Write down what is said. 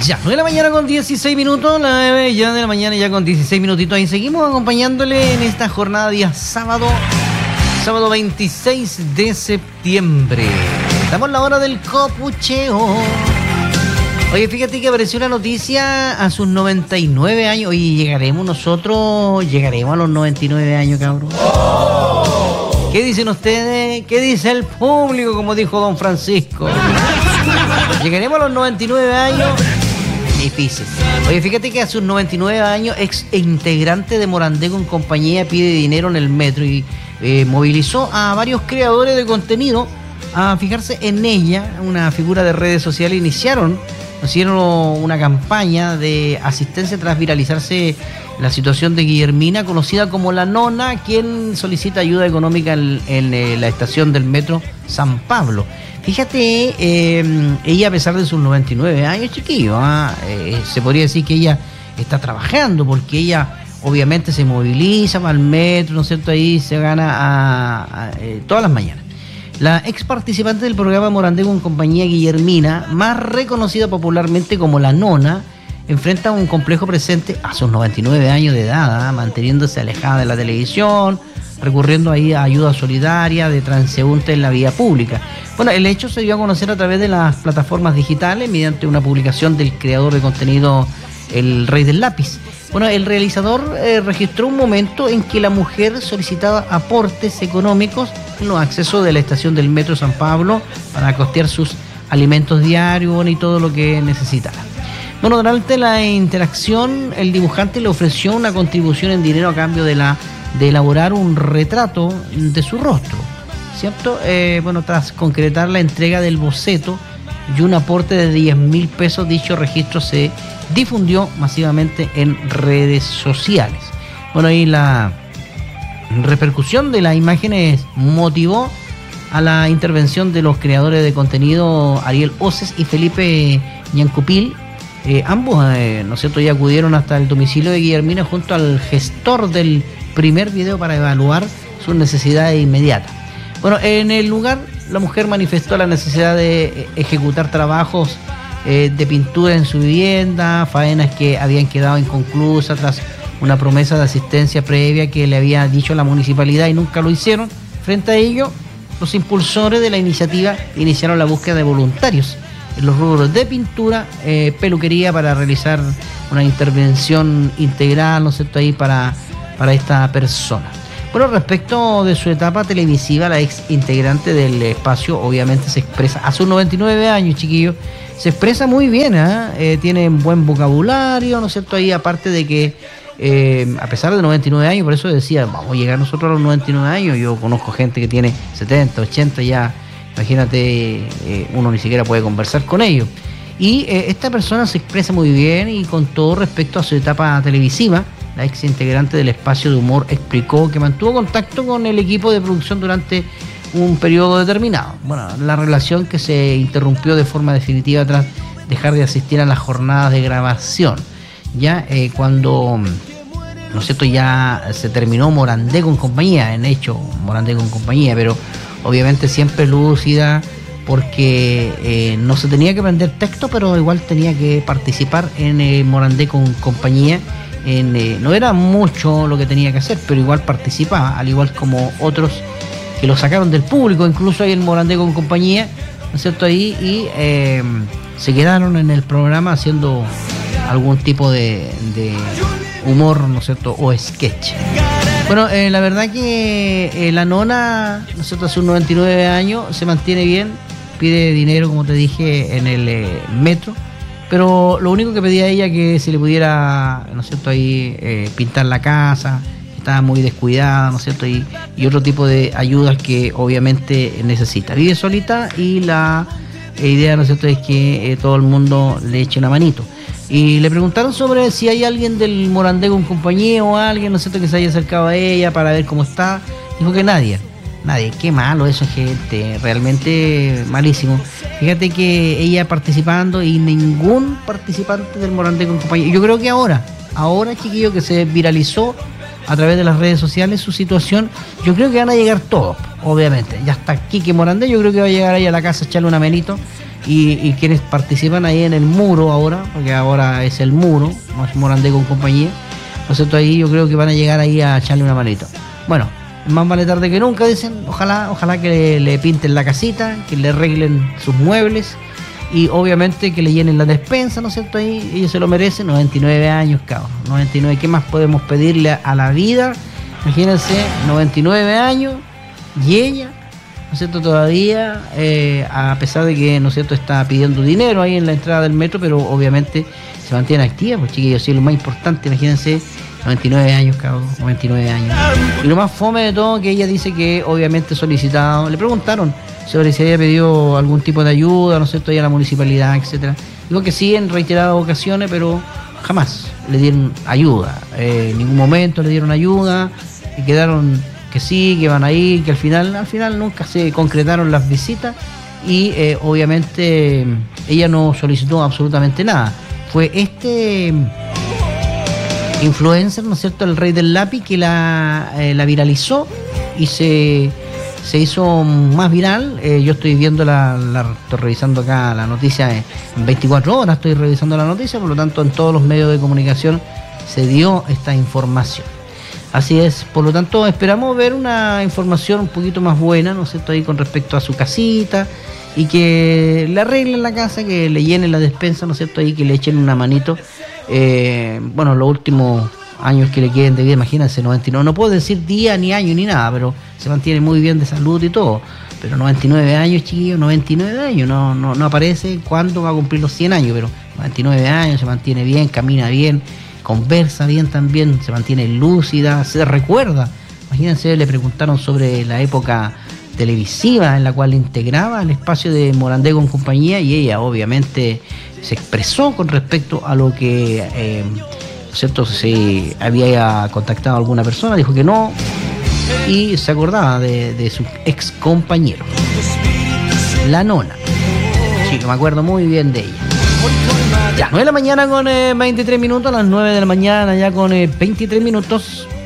Ya, 9 de la mañana con 16 minutos, 9 ya de la mañana ya con 16 minutitos. Y seguimos acompañándole en esta jornada día sábado 26 de septiembre. Estamos en la hora del copucheo. Oye, fíjate que apareció una noticia a sus 99 años. Oye, llegaremos a los 99 años, cabrón. ¿Qué dicen ustedes? ¿Qué dice el público? Como dijo don Francisco. ¿Llegaremos a los 99 años? Difícil. Oye, fíjate que a sus 99 años, ex integrante de Morandé con compañía pide dinero en el metro y movilizó a varios creadores de contenido a fijarse en ella, una figura de redes sociales. Hicieron una campaña de asistencia tras viralizarse la situación de Guillermina, conocida como La Nona, quien solicita ayuda económica en la estación del metro San Pablo. Fíjate, ella a pesar de sus 99 años, chiquillo, se podría decir que ella está trabajando, porque ella obviamente se moviliza para el metro, ¿no es cierto? Ahí se gana todas las mañanas. La ex participante del programa Morandé con compañía, Guillermina, más reconocida popularmente como La Nona, enfrenta un complejo presente a sus 99 años de edad, manteniéndose alejada de la televisión, recurriendo ahí a ayuda solidaria de transeúntes en la vía pública. Bueno, el hecho se dio a conocer a través de las plataformas digitales mediante una publicación del creador de contenido, el Rey del Lápiz. Bueno, el realizador registró un momento en que la mujer solicitaba aportes económicos en los accesos de la estación del metro San Pablo para costear sus alimentos diarios y todo lo que necesitara. Bueno, durante la interacción, el dibujante le ofreció una contribución en dinero a cambio de elaborar un retrato de su rostro, ¿cierto? Tras concretar la entrega del boceto y un aporte de 10.000 pesos, dicho registro se difundió masivamente en redes sociales. Bueno, y la repercusión de las imágenes motivó a la intervención de los creadores de contenido Ariel Oces y Felipe Ñancupil. Ambos, ¿no es cierto?, ya acudieron hasta el domicilio de Guillermina junto al gestor del primer video para evaluar sus necesidades inmediatas. Bueno, en el lugar la mujer manifestó la necesidad de ejecutar trabajos de pintura en su vivienda, faenas que habían quedado inconclusas tras una promesa de asistencia previa que le había dicho la municipalidad y nunca lo hicieron. Frente a ello, los impulsores de la iniciativa iniciaron la búsqueda de voluntarios en los rubros de pintura, peluquería, para realizar una intervención integral, ¿no es cierto?, ahí para esta persona. Bueno, respecto de su etapa televisiva, la ex integrante del espacio obviamente se expresa a sus 99 años, chiquillos, se expresa muy bien, tiene buen vocabulario, ¿no es cierto? Ahí, aparte de que a pesar de 99 años, por eso decía, vamos a llegar nosotros a los 99 años. Yo conozco gente que tiene 70, 80 ya, imagínate, uno ni siquiera puede conversar con ellos. Y esta persona se expresa muy bien, y con todo respecto a su etapa televisiva, la ex integrante del espacio de humor explicó que mantuvo contacto con el equipo de producción durante un periodo determinado. Bueno, la relación que se interrumpió de forma definitiva tras dejar de asistir a las jornadas de grabación. Ya cuando, ¿no es cierto?, ya se terminó Morandé con compañía, en hecho, Morandé con compañía, pero obviamente siempre lúcida, porque no se tenía que aprender texto, pero igual tenía que participar en Morandé con compañía. No era mucho lo que tenía que hacer, pero igual participaba, al igual como otros que lo sacaron del público, incluso ahí en Morandé con compañía, ¿no es cierto?, ahí, y se quedaron en el programa haciendo algún tipo de humor, ¿no es cierto?, o sketch. Bueno, la verdad que La Nona, ¿no es cierto?, hace unos 99 años, se mantiene bien, pide dinero, como te dije, en el metro, pero lo único que pedía ella que se le pudiera, ¿no es cierto?, ahí pintar la casa, estaba muy descuidada, ¿no es cierto?, y otro tipo de ayudas que obviamente necesita. Vive solita y la idea, ¿no es cierto?, es que todo el mundo le eche una manito. Y le preguntaron sobre si hay alguien del Morandé con compañía o alguien, ¿no es cierto?, que se haya acercado a ella para ver cómo está. Dijo que nadie. Qué malo eso, gente, realmente malísimo. Fíjate que ella participando y ningún participante del Morandé con compañía. Yo creo que ahora, chiquillo, que se viralizó a través de las redes sociales su situación. Yo creo que van a llegar todos, obviamente. Ya está Quique Morandé, yo creo que va a llegar ahí a la casa a echarle una manito. Y quienes participan ahí en el muro ahora, porque ahora es el muro, más Morandé con compañía, ¿no es cierto? Ahí yo creo que van a llegar ahí a echarle una manito. Bueno, más vale tarde que nunca, dicen. Ojalá que le pinten la casita, que le arreglen sus muebles y obviamente que le llenen la despensa, ¿no es cierto? Ahí ellos se lo merecen. 99 años, cabrón. 99, ¿qué más podemos pedirle a la vida? Imagínense, 99 años y ella, ¿no es cierto? Todavía, a pesar de que, ¿no es cierto?, está pidiendo dinero ahí en la entrada del metro, pero obviamente se mantiene activa, pues chiquillos, sí, lo más importante, imagínense, 99 años, cabrón, 99 años. Y lo más fome de todo, que ella dice que obviamente solicitado, le preguntaron sobre si había pedido algún tipo de ayuda, ¿no es cierto?, ahí a la municipalidad, etcétera. Digo que sí en reiteradas ocasiones, pero jamás le dieron ayuda, en ningún momento le dieron ayuda, y quedaron que sí, que van a ir, que al final nunca se concretaron las visitas y obviamente ella no solicitó absolutamente nada. Fue este influencer, ¿no es cierto?, el rey del lápiz, que la viralizó y se hizo más viral. Yo estoy viendo estoy revisando acá la noticia en 24 horas, estoy revisando la noticia, por lo tanto en todos los medios de comunicación se dio esta información. Así es, por lo tanto esperamos ver una información un poquito más buena, ¿no es cierto?, ahí con respecto a su casita y que le arreglen la casa, que le llenen la despensa, ¿no es cierto?, ahí que le echen una manito. Bueno, los últimos años que le queden de vida, imagínense, 99, no puedo decir día ni año ni nada, pero se mantiene muy bien de salud y todo, pero 99 años, chiquillos, 99 años, no aparece cuándo va a cumplir los 100 años, pero 99 años, se mantiene bien, camina bien, conversa bien también, se mantiene lúcida, se recuerda. Imagínense, le preguntaron sobre la época televisiva en la cual integraba el espacio de Morandé con compañía y ella obviamente se expresó con respecto a lo que, ¿cierto?, si había contactado a alguna persona, dijo que no y se acordaba de su ex compañero, la nona. Sí, que me acuerdo muy bien de ella. Ya, 9 de la mañana con 23 minutos, a las 9 de la mañana ya con 23 minutos.